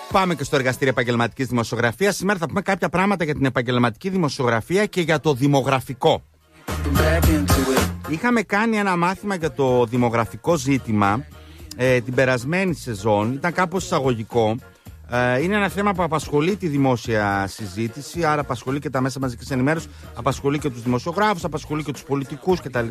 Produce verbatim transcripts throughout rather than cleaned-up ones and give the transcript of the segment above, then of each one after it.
Πάμε και στο εργαστήριο επαγγελματικής δημοσιογραφίας. Σήμερα θα πούμε κάποια πράγματα για την επαγγελματική δημοσιογραφία και για το δημογραφικό. Είχαμε κάνει ένα μάθημα για το δημογραφικό ζήτημα ε, την περασμένη σεζόν. Ήταν κάπως εισαγωγικό. Ε, είναι ένα θέμα που απασχολεί τη δημόσια συζήτηση, άρα απασχολεί και τα μέσα μαζικής ενημέρωσης, απασχολεί και τους δημοσιογράφους, απασχολεί και τους πολιτικούς κτλ.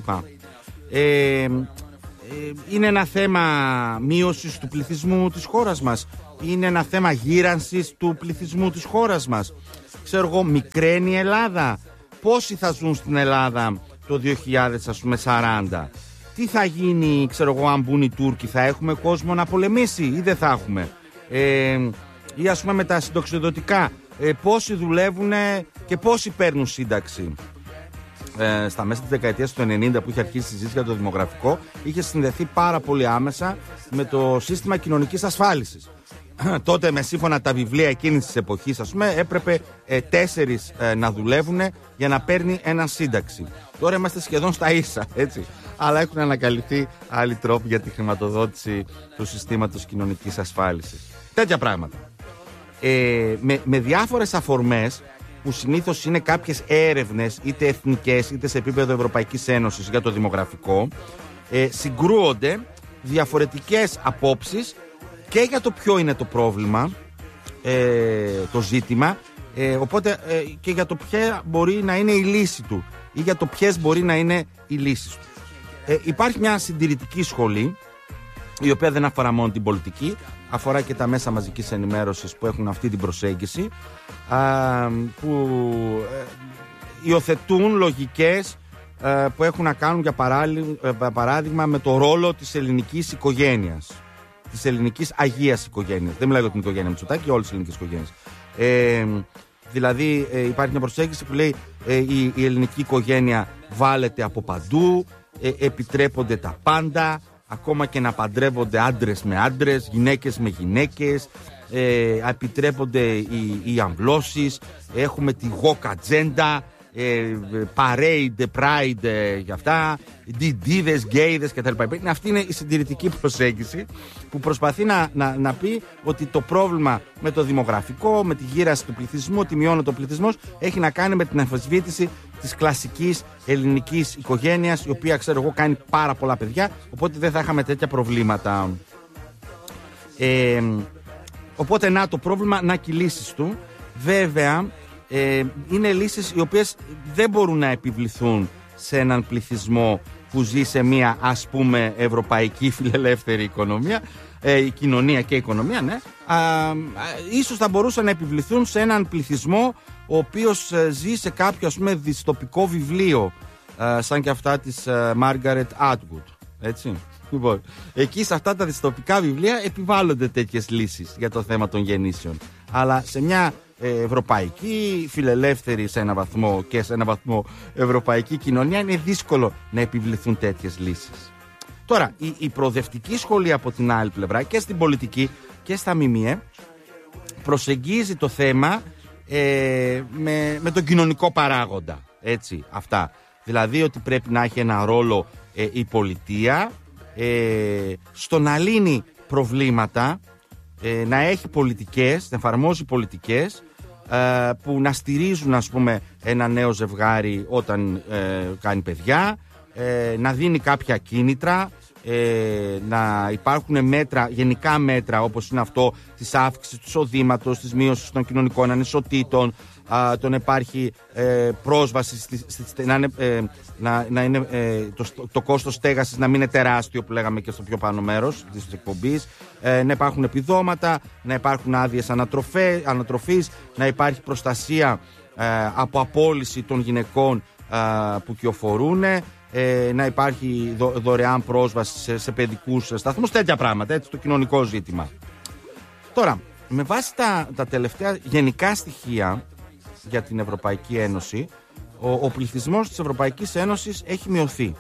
Ε, είναι ένα θέμα μείωσης του πληθυσμού της χώρας μας. Είναι ένα θέμα γύρανσης του πληθυσμού της χώρας μας. Ξέρω εγώ, μικραίνει η Ελλάδα. Πόσοι θα ζουν στην Ελλάδα το δύο χιλιάδες σαράντα? Τι θα γίνει, ξέρω εγώ, αν μπουν οι Τούρκοι? Θα έχουμε κόσμο να πολεμήσει ή δεν θα έχουμε? Ε, ή ας πούμε με τα συνταξιοδοτικά, ε, πόσοι δουλεύουν και πόσοι παίρνουν σύνταξη? Ε, στα μέσα της δεκαετίας του ενενήντα, που είχε αρχίσει η συζήτηση για το δημογραφικό, είχε συνδεθεί πάρα πολύ άμεσα με το σύστημα κοινωνικής ασφάλισης. Τότε, με σύμφωνα τα βιβλία εκείνης της εποχής, ας πούμε, έπρεπε ε, τέσσερις ε, να δουλεύουν για να παίρνει ένα σύνταξη. Τώρα είμαστε σχεδόν στα ίσα, έτσι. Αλλά έχουν ανακαλυφθεί άλλοι τρόποι για τη χρηματοδότηση του συστήματος κοινωνικής ασφάλισης. Τέτοια πράγματα. Ε, με, με διάφορες αφορμές, που συνήθως είναι κάποιες έρευνες, είτε εθνικές είτε σε επίπεδο Ευρωπαϊκής Ένωσης για το δημογραφικό, ε, συγκρούονται διαφορετικές απόψεις και για το ποιο είναι το πρόβλημα, ε, το ζήτημα, ε, οπότε ε, και για το ποια μπορεί να είναι η λύση του ή για το ποιες μπορεί να είναι οι λύσεις του. Ε, υπάρχει μια συντηρητική σχολή, η οποία δεν αφορά μόνο την πολιτική, αφορά και τα μέσα μαζικής ενημέρωσης που έχουν αυτή την προσέγγιση, α, που ε, υιοθετούν λογικές ε, που έχουν να κάνουν, για παράδειγμα, με το ρόλο της ελληνικής οικογένειας, της ελληνικής αγίας οικογένειας. Δεν μιλάω για την οικογένεια Μητσοτάκη, όλες τις ελληνικές οικογένειες. Ε, δηλαδή ε, υπάρχει μια προσέγγιση που λέει ε, η, η ελληνική οικογένεια βάλεται από παντού, ε, επιτρέπονται τα πάντα, ακόμα και να παντρεύονται άντρες με άντρες, γυναίκες με γυναίκες, ε, επιτρέπονται οι, οι αμβλώσεις, έχουμε τη woke agenda, ε, parade, pride, ε, για αυτά, ντιδίδες, γκέιδες κτλ. Αυτή είναι η συντηρητική προσέγγιση που προσπαθεί να, να, να πει ότι το πρόβλημα με το δημογραφικό, με τη γύραση του πληθυσμού, ότι μειώνεται ο πληθυσμός, έχει να κάνει με την αμφισβήτηση της κλασικής ελληνικής οικογένειας, η οποία, ξέρω εγώ, κάνει πάρα πολλά παιδιά, οπότε δεν θα είχαμε τέτοια προβλήματα. Ε, οπότε να το πρόβλημα, να και οι λύσεις του. Βέβαια, ε, είναι λύσεις οι οποίες δεν μπορούν να επιβληθούν σε έναν πληθυσμό που ζει σε μια, ας πούμε, ευρωπαϊκή φιλελεύθερη οικονομία, ε, η κοινωνία και η οικονομία, ναι. Α, α, ίσως θα μπορούσαν να επιβληθούν σε έναν πληθυσμό ο οποίος ε, ζει σε κάποιο, ας πούμε, δυστοπικό βιβλίο, ε, σαν και αυτά της ε, Margaret Atwood, έτσι. Λοιπόν, εκεί σε αυτά τα δυστοπικά βιβλία επιβάλλονται τέτοιες λύσεις για το θέμα των γεννήσεων. Αλλά σε μια ε, ευρωπαϊκή, φιλελεύθερη σε ένα βαθμό και σε ένα βαθμό ευρωπαϊκή κοινωνία είναι δύσκολο να επιβληθούν τέτοιες λύσεις. Τώρα, η, η προοδευτική σχολή από την άλλη πλευρά, και στην πολιτική και στα ΜΜΕ, προσεγγίζει το θέμα ε, με, με τον κοινωνικό παράγοντα. Έτσι, αυτά. Δηλαδή ότι πρέπει να έχει ένα ρόλο ε, η πολιτεία ε, στο να λύνει προβλήματα, ε, να έχει πολιτικές, να εφαρμόζει πολιτικές ε, που να στηρίζουν, ας πούμε, ένα νέο ζευγάρι όταν ε, κάνει παιδιά, ε, να δίνει κάποια κίνητρα, ε, να υπάρχουν μέτρα, γενικά μέτρα, όπως είναι αυτό της αύξησης του εισοδήματος, της μείωσης των κοινωνικών ανισοτήτων, α, το να υπάρχει ε, πρόσβαση στη, στη, να είναι, ε, να, να είναι ε, το, το κόστος στέγασης να μην είναι τεράστιο, που λέγαμε και στο πιο πάνω μέρος της εκπομπής, ε, να υπάρχουν επιδόματα, να υπάρχουν άδειες ανατροφής, να υπάρχει προστασία ε, από απόλυση των γυναικών ε, που κυοφορούν, ε, να υπάρχει δω, δωρεάν πρόσβαση σε, σε παιδικούς σταθμούς, τέτοια πράγματα, έτσι, το κοινωνικό ζήτημα. Τώρα, με βάση τα, τα τελευταία γενικά στοιχεία για την Ευρωπαϊκή Ένωση, ο, ο πληθυσμός της Ευρωπαϊκής Ένωσης έχει μειωθεί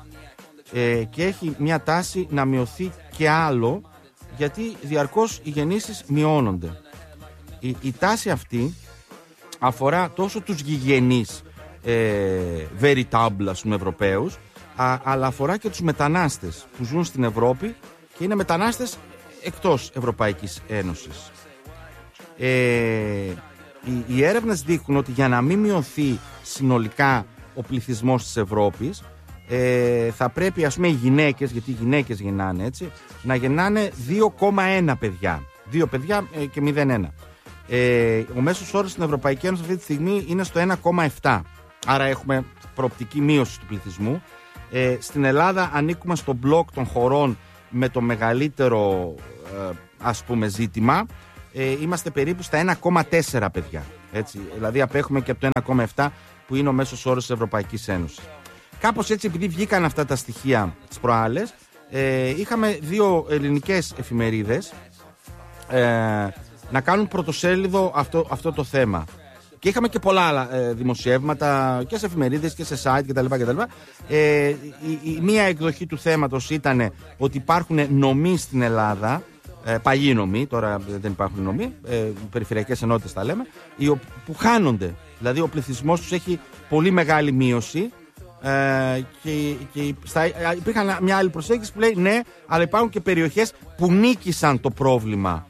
ε, και έχει μια τάση να μειωθεί και άλλο, γιατί διαρκώς οι γεννήσεις μειώνονται. Η, η τάση αυτή αφορά τόσο τους γηγενείς ε, veritable, ας πούμε, Ευρωπαίους, α, αλλά αφορά και τους μετανάστες που ζουν στην Ευρώπη και είναι μετανάστες εκτός Ευρωπαϊκής Ένωσης. Ε, οι, οι έρευνες δείχνουν ότι για να μην μειωθεί συνολικά ο πληθυσμός της Ευρώπης, ε, θα πρέπει, ας πούμε, οι γυναίκες, γιατί οι γυναίκες γεννάνε έτσι, να γεννάνε δύο κόμμα ένα παιδιά. Δύο παιδιά ε, και μηδέν κόμμα ένα. Ε, ο μέσος όρος στην Ευρωπαϊκή Ένωση αυτή τη στιγμή είναι στο ένα κόμμα επτά. Άρα έχουμε προοπτική μείωση του πληθυσμού. Ε, στην Ελλάδα ανήκουμε στο μπλοκ των χωρών με το μεγαλύτερο ε, ας πούμε ζήτημα. Ε, είμαστε περίπου στα ένα κόμμα τέσσερα παιδιά. Έτσι. Δηλαδή απέχουμε και από το ένα κόμμα επτά που είναι ο μέσος όρος της Ευρωπαϊκής Ένωσης. Κάπως έτσι, επειδή βγήκαν αυτά τα στοιχεία τις προάλλες, ε, είχαμε δύο ελληνικές εφημερίδες ε, να κάνουν πρωτοσέλιδο αυτό, αυτό το θέμα. Και είχαμε και πολλά άλλα ε, δημοσιεύματα και σε εφημερίδες και σε site κτλ. κτλ. Ε, η, η μία εκδοχή του θέματος ήταν ότι υπάρχουν νομοί στην Ελλάδα, ε, παλιοί νομοί, τώρα δεν υπάρχουν νομοί, ε, περιφερειακές ενότητες τα λέμε, οι, που χάνονται. Δηλαδή ο πληθυσμός τους έχει πολύ μεγάλη μείωση. Ε, και, και στα, υπήρχαν μια άλλη προσέγγιση που λέει ναι, αλλά υπάρχουν και περιοχές που νίκησαν το πρόβλημα.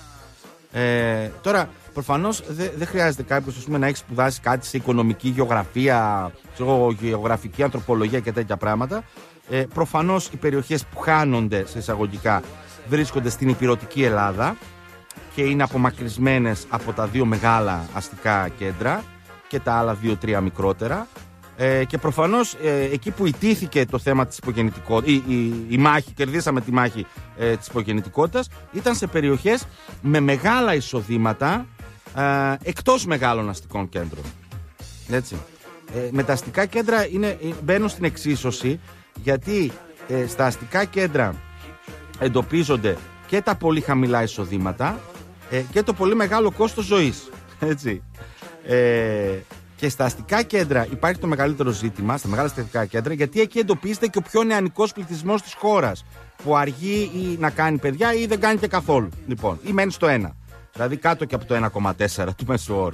Ε, τώρα προφανώς δεν δε χρειάζεται κάποιος, ας πούμε, να έχει σπουδάσει κάτι σε οικονομική γεωγραφία, γεωγραφική ανθρωπολογία και τέτοια πράγματα. Ε, προφανώς οι περιοχές που χάνονται σε εισαγωγικά βρίσκονται στην ηπειρωτική Ελλάδα και είναι απομακρυσμένες από τα δύο μεγάλα αστικά κέντρα και τα άλλα δύο-τρία μικρότερα. Ε, και προφανώς ε, εκεί που ιτήθηκε το θέμα της υπογεννητικότητας, η, η, η μάχη, κερδίσαμε τη μάχη ε, της υπογεννητικότητας, ήταν σε περιοχές με μεγάλα εισοδήματα ε, εκτός μεγάλων αστικών κέντρων. Έτσι. Ε, με τα αστικά κέντρα είναι, μπαίνουν στην εξίσωση, γιατί ε, στα αστικά κέντρα εντοπίζονται και τα πολύ χαμηλά εισοδήματα ε, και το πολύ μεγάλο κόστος ζωής. Έτσι. Ε, Και στα αστικά κέντρα υπάρχει το μεγαλύτερο ζήτημα, στα μεγάλα αστικά κέντρα, γιατί εκεί εντοπίζεται και ο πιο νεανικός πληθυσμός της χώρας, που αργεί ή να κάνει παιδιά ή δεν κάνει και καθόλου. Λοιπόν, ή μένει στο ένα. Δηλαδή κάτω και από το ένα κόμμα τέσσερα του μέσου όρου.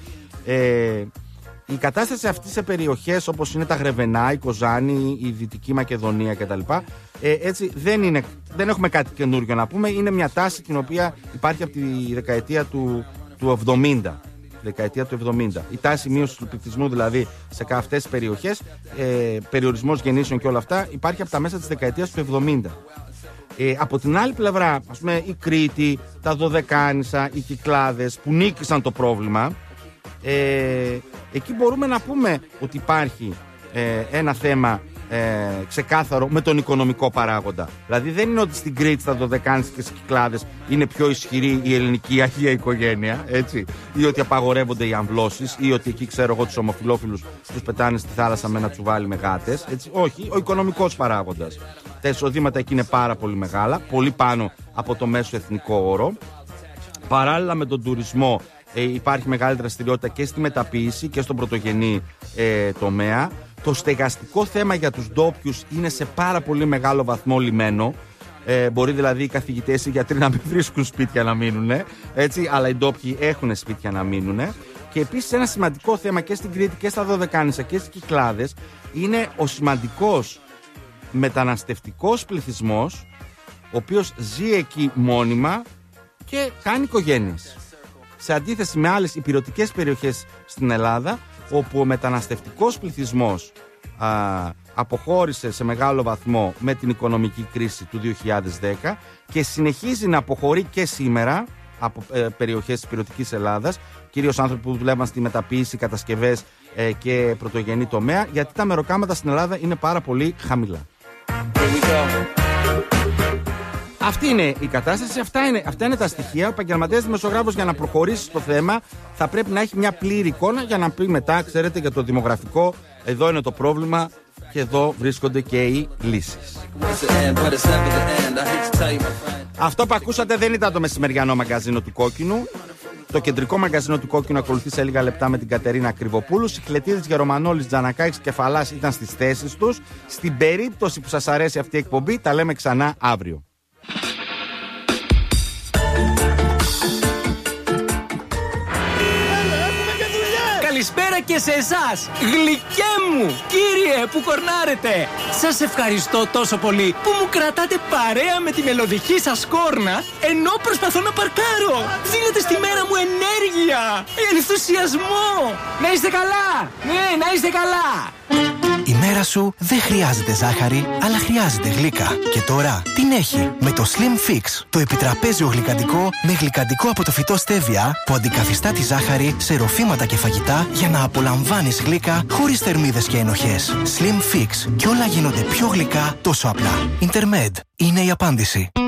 Ε, η κατάσταση αυτή σε περιοχές όπως είναι τα Γρεβενά, η Κοζάνη, η Δυτική Μακεδονία κτλ. Ε, έτσι δεν, είναι, δεν έχουμε κάτι καινούριο να πούμε. Είναι μια τάση την οποία υπάρχει από τη δεκαετία του, του εβδομήντα. Δεκαετία του εβδομήντα. Η τάση μείωση του πληθυσμού δηλαδή σε αυτές τις περιοχές, ε, περιορισμός γεννήσεων και όλα αυτά, υπάρχει από τα μέσα της δεκαετίας του εβδομήντα. Ε, από την άλλη πλευρά, ας πούμε, η Κρήτη, τα Δωδεκάνησα, οι Κυκλάδες που νίκησαν το πρόβλημα, ε, εκεί μπορούμε να πούμε ότι υπάρχει ε, ένα θέμα ε, ξεκάθαρο με τον οικονομικό παράγοντα. Δηλαδή δεν είναι ότι στην Κρήτη, στα Δωδεκάνησα και στις Κυκλάδες είναι πιο ισχυρή η ελληνική αγία οικογένεια, έτσι, ή ότι απαγορεύονται οι αμβλώσεις, ή ότι εκεί, ξέρω εγώ, τους ομοφυλόφιλους τους πετάνε στη θάλασσα με ένα τσουβάλι με γάτες, έτσι. Όχι, ο οικονομικός παράγοντας. Τα εισοδήματα εκεί είναι πάρα πολύ μεγάλα, πολύ πάνω από το μέσο εθνικό όρο. Παράλληλα με τον τουρισμό ε, υπάρχει μεγάλη δραστηριότητα και στη μεταποίηση και στον πρωτογενή ε, τομέα. Το στεγαστικό θέμα για τους ντόπιους είναι σε πάρα πολύ μεγάλο βαθμό λυμένο. Ε, μπορεί δηλαδή οι καθηγητές, οι γιατροί να μην βρίσκουν σπίτια να μείνουν, έτσι, αλλά οι ντόπιοι έχουν σπίτια να μείνουν. Και επίσης ένα σημαντικό θέμα και στην Κρήτη και στα Δωδεκάνησα και στις Κυκλάδες είναι ο σημαντικός μεταναστευτικός πληθυσμός, ο οποίος ζει εκεί μόνιμα και κάνει οικογένειες. Σε αντίθεση με άλλες ηπειρωτικές περιοχές στην Ελλάδα, όπου ο μεταναστευτικός πληθυσμός α, αποχώρησε σε μεγάλο βαθμό με την οικονομική κρίση του δύο χιλιάδες δέκα και συνεχίζει να αποχωρεί και σήμερα από ε, περιοχές της ηπειρωτικής Ελλάδας, κυρίως άνθρωποι που δουλεύαν στη μεταποίηση, κατασκευές ε, και πρωτογενή τομέα, γιατί τα μεροκάματα στην Ελλάδα είναι πάρα πολύ χαμηλά. Αυτή είναι η κατάσταση, αυτά είναι, αυτά είναι τα στοιχεία. Ο επαγγελματίας δημοσιογράφος, για να προχωρήσει στο θέμα, θα πρέπει να έχει μια πλήρη εικόνα για να πει μετά, ξέρετε, για το δημογραφικό, εδώ είναι το πρόβλημα και εδώ βρίσκονται και οι λύσεις. Αυτό που ακούσατε δεν ήταν το μεσημεριανό μαγκαζίνο του Κόκκινου. Το κεντρικό μαγκαζίνο του Κόκκινου ακολουθεί σε λίγα λεπτά με την Κατερίνα Κρυβοπούλου. Σιχλετίδης, Γερομανόλης, Τζανακάκης και Κεφαλάς ήταν στις θέσεις τους. Στην περίπτωση που σας αρέσει αυτή η εκπομπή, τα λέμε ξανά αύριο. Καλησπέρα Καλημέρα και σε εσάς, γλυκέ μου, κύριε που κορνάρετε. Σας ευχαριστώ τόσο πολύ που μου κρατάτε παρέα με τη μελωδική σας κόρνα ενώ προσπαθώ να παρκάρω. Δίνετε στη μέρα μου ενέργεια, ενθουσιασμό. Να είστε καλά, ναι, να είστε καλά. Η μέρα σου δεν χρειάζεται ζάχαρη, αλλά χρειάζεται γλύκα. Και τώρα την έχει με το Slim Fix, το επιτραπέζιο γλυκαντικό με γλυκαντικό από το φυτό στέβια που αντικαθιστά τη ζάχαρη σε ροφήματα και φαγητά για να απολαμβάνεις γλύκα χωρίς θερμίδες και ενοχές. Slim Fix, και όλα γίνονται πιο γλυκά τόσο απλά. Intermed είναι η απάντηση.